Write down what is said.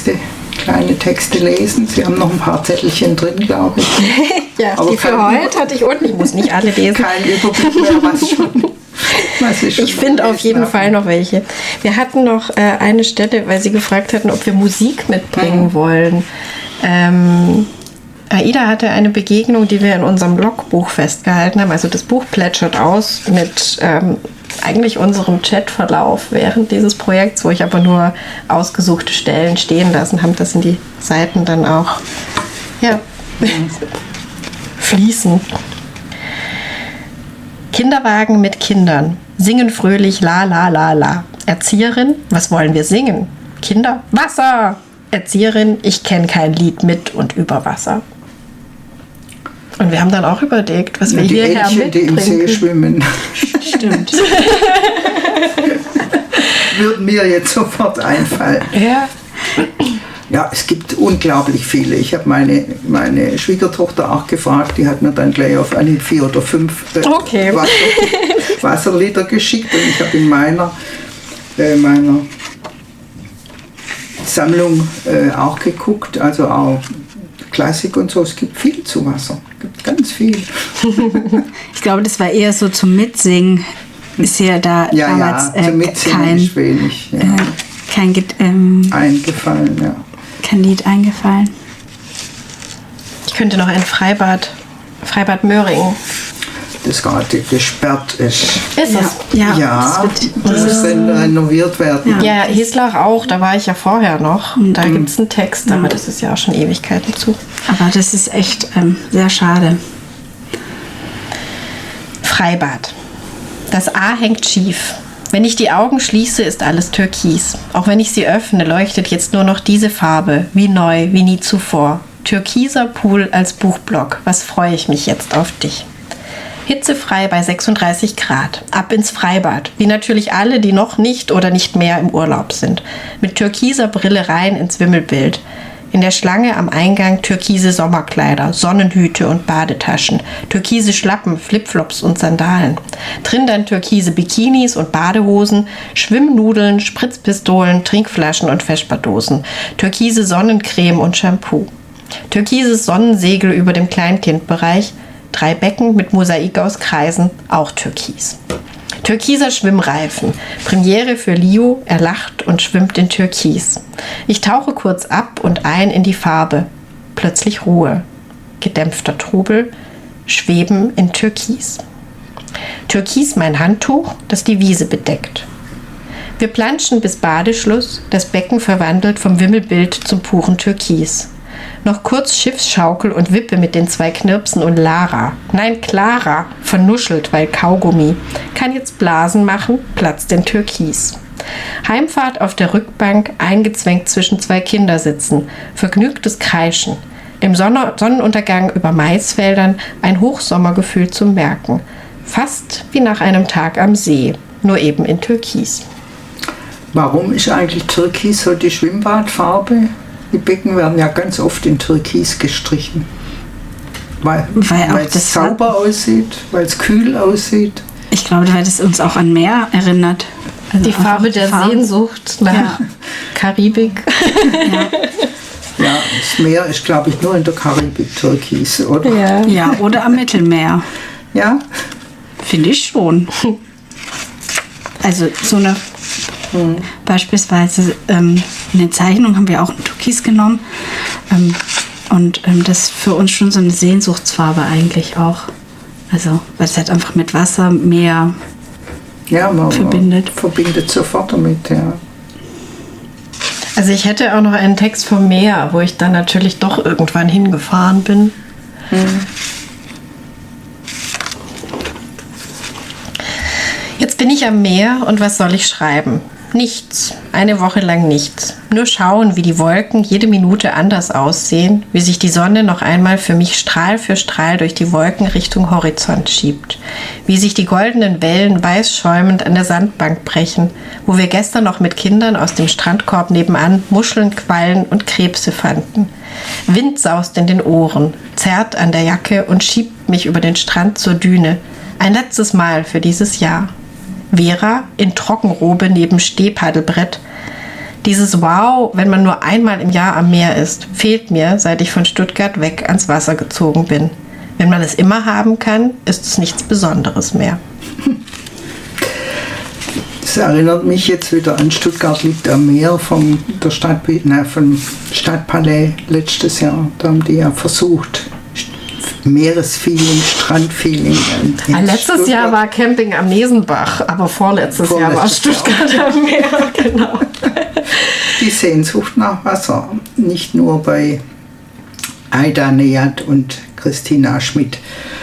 kleine Texte lesen. Sie haben noch ein paar Zettelchen drin, glaube ich. Ja, aber die für heute hatte ich unten. Ich muss nicht alle lesen. Kein Überblick mehr, was ich finde auf jeden Fall noch welche. Wir hatten noch eine Stelle, weil Sie gefragt hatten, ob wir Musik mitbringen wollen. Aida hatte eine Begegnung, die wir in unserem Logbuch festgehalten haben. Also das Buch plätschert aus mit eigentlich unserem Chatverlauf während dieses Projekts, wo ich aber nur ausgesuchte Stellen stehen lassen habe, das in die Seiten dann auch fließen. Kinderwagen mit Kindern singen fröhlich la la la la. Erzieherin, was wollen wir singen? Kinder, Wasser! Erzieherin, ich kenne kein Lied mit und über Wasser. Und wir haben dann auch überlegt, was wir hierher mitbringen. Die im See schwimmen. Stimmt. Würde mir jetzt sofort einfallen. Ja. Ja, es gibt unglaublich viele. Ich habe meine Schwiegertochter auch gefragt, die hat mir dann gleich auf eine 4 oder 5 Wasserlieder geschickt. Und ich habe in meiner Sammlung auch geguckt, also auch Klassik und so. Es gibt viel zu Wasser, es gibt ganz viel. Ich glaube, das war eher so zum Mitsingen. Ist ja da damals zum Mitsingen ist wenig. Ja. Eingefallen, ja. Kein Lied eingefallen. Ich könnte noch ein Freibad Möhringen. Das gerade gesperrt ist. Ist es? Ja, das muss dann renoviert werden. Ja, Heslach auch, da war ich ja vorher noch. Da gibt es einen Text, aber das ist ja auch schon Ewigkeiten zu. Aber das ist echt sehr schade. Freibad. Das A hängt schief. Wenn ich die Augen schließe, ist alles türkis. Auch wenn ich sie öffne, leuchtet jetzt nur noch diese Farbe, wie neu, wie nie zuvor. Türkiser Pool als Buchblock. Was freue ich mich jetzt auf dich? Hitzefrei bei 36 Grad. Ab ins Freibad. Wie natürlich alle, die noch nicht oder nicht mehr im Urlaub sind. Mit türkiser Brille rein ins Wimmelbild. In der Schlange am Eingang türkise Sommerkleider, Sonnenhüte und Badetaschen, türkise Schlappen, Flipflops und Sandalen. Drin dann türkise Bikinis und Badehosen, Schwimmnudeln, Spritzpistolen, Trinkflaschen und Vesperdosen, türkise Sonnencreme und Shampoo. Türkises Sonnensegel über dem Kleinkindbereich, 3 Becken mit Mosaik aus Kreisen, auch türkis. Türkiser Schwimmreifen. Premiere für Leo, er lacht und schwimmt in Türkis. Ich tauche kurz ab und ein in die Farbe. Plötzlich Ruhe. Gedämpfter Trubel. Schweben in Türkis. Türkis mein Handtuch, das die Wiese bedeckt. Wir planschen bis Badeschluss, das Becken verwandelt vom Wimmelbild zum puren Türkis. Noch kurz Schiffsschaukel und Wippe mit den 2 Knirpsen und Lara. Nein, Clara, vernuschelt, weil Kaugummi. Kann jetzt Blasen machen, platzt in Türkis. Heimfahrt auf der Rückbank, eingezwängt zwischen 2 Kindersitzen. Vergnügtes Kreischen. Im Sonnenuntergang über Maisfeldern ein Hochsommergefühl zum Merken. Fast wie nach einem Tag am See, nur eben in Türkis. Warum ist eigentlich Türkis so die Schwimmbadfarbe? Die Becken werden ja ganz oft in Türkis gestrichen. Weil es sauber aussieht, weil es kühl aussieht. Ich glaube, weil das uns auch an Meer erinnert. Also die Farbe der Sehnsucht nach Karibik. Ja, das Meer ist, glaube ich, nur in der Karibik türkis, oder? Ja, oder am Mittelmeer. Ja? Finde ich schon. Also so eine beispielsweise in den Zeichnungen haben wir auch ein Türkis genommen und das ist für uns schon so eine Sehnsuchtsfarbe eigentlich auch. Also weil es halt einfach mit Wasser, Meer verbindet. Man verbindet sofort damit, ja. Also ich hätte auch noch einen Text vom Meer, wo ich dann natürlich doch irgendwann hingefahren bin. Jetzt bin ich am Meer und was soll ich schreiben? Nichts. Eine Woche lang nichts. Nur schauen, wie die Wolken jede Minute anders aussehen, wie sich die Sonne noch einmal für mich Strahl für Strahl durch die Wolken Richtung Horizont schiebt, wie sich die goldenen Wellen weiß schäumend an der Sandbank brechen, wo wir gestern noch mit Kindern aus dem Strandkorb nebenan Muscheln, Quallen und Krebse fanden. Wind saust in den Ohren, zerrt an der Jacke und schiebt mich über den Strand zur Düne. Ein letztes Mal für dieses Jahr. Vera in Trockenrobe neben Stehpaddelbrett. Dieses Wow, wenn man nur einmal im Jahr am Meer ist, fehlt mir, seit ich von Stuttgart weg ans Wasser gezogen bin. Wenn man es immer haben kann, ist es nichts Besonderes mehr. Das erinnert mich jetzt wieder an Stuttgart liegt am Meer vom Stadtpalais letztes Jahr. Da haben die ja versucht, Meeresfeeling, Strandfeeling. Letztes Jahr war Camping am Nesenbach, aber vorletztes Jahr war Stuttgart am Meer. Genau. Die Sehnsucht nach Wasser, nicht nur bei Aida Neyat und Christina Schmidt.